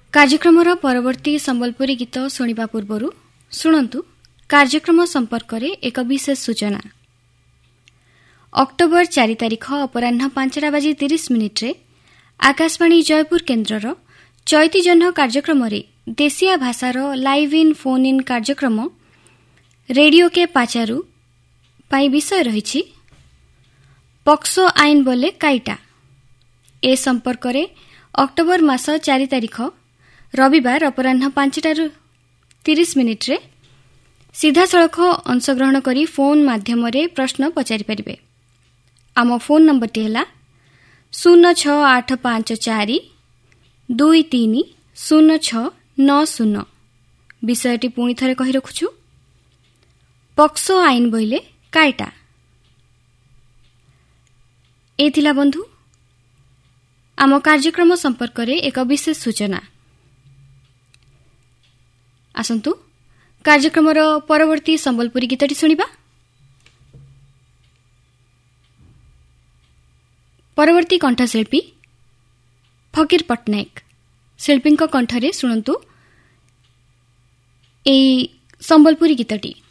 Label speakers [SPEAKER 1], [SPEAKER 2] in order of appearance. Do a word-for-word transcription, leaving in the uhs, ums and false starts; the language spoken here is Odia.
[SPEAKER 1] କାର୍ଯ୍ୟକ୍ରମର ପରବର୍ତ୍ତୀ ସମ୍ବଲପୁରୀ ଗୀତ ଶୁଣିବା ପୂର୍ବରୁ ଶୁଣନ୍ତୁ କାର୍ଯ୍ୟକ୍ରମ ସମ୍ପର୍କରେ ଏକ ବିଶେଷ ସୂଚନା। ଅକ୍ଟୋବର ଚାରି ତାରିଖ ଅପରାହ୍ନ ପାଞ୍ଚଟା ବାଜି ତିରିଶ ମିନିଟ୍ରେ ଆକାଶବାଣୀ ଜୟପୁର କେନ୍ଦ୍ରର ଚୈତି ଜହ୍ନ କାର୍ଯ୍ୟକ୍ରମରେ ଦେଶିଆ ଭାଷାର ଲାଇଭ୍ ଇନ୍ ଫୋନ୍ ଇନ୍ କାର୍ଯ୍ୟକ୍ରମ ରେଡିଓ କେ ପାଚାରୁ ପାଇଁ ବିଷୟ ରହିଛି ପକ୍ସୋ ଆଇନ ବୋଲେ କାଇଟା। ଏ ସମ୍ପର୍କରେ ଅକ୍ଟୋବର ମାସ ଚାରି ତାରିଖ ରବିବାର ଅପରାହ୍ନ ପାଞ୍ଚଟାରୁ ତିରିଶ ମିନିଟ୍ରେ ସିଧାସଳଖ ଅଂଶଗ୍ରହଣ କରି ଫୋନ୍ ମାଧ୍ୟମରେ ପ୍ରଶ୍ନ ପଚାରିପାରିବେ। ଆମ ଫୋନ୍ ନମ୍ବରଟି ହେଲା ଶୂନ ଛଅ ଆଠ ପାଞ୍ଚ ଚାରି ଦୁଇ ତିନି ଶୂନ ଛଅ ନଅ ଶୂନ। ବିଷୟଟି ପୁଣି ଥରେ କହି ରଖୁଛୁ, ପକ୍ସୋ ଆଇନ ବୋଇଲେ କାଇଟା। ଏ ଥିଲା ବନ୍ଧୁ ଆମ କାର୍ଯ୍ୟକ୍ରମ ସମ୍ପର୍କରେ ଏକ ବିଶେଷ ସୂଚନା। ଆସନ୍ତୁ କାର୍ଯ୍ୟକ୍ରମର ପରବର୍ତ୍ତୀ ସମ୍ବଲପୁରୀ ଗୀତଟି ଶୁଣିବା। ପରବର୍ତ୍ତୀ କଣ୍ଠଶିଳ୍ପୀ ଫକୀର ପଟ୍ଟନାୟକ। ଶିଳ୍ପୀଙ୍କ କଣ୍ଠରେ ଶୁଣନ୍ତୁ ଏହି ସମ୍ବଲପୁରୀ ଗୀତଟି।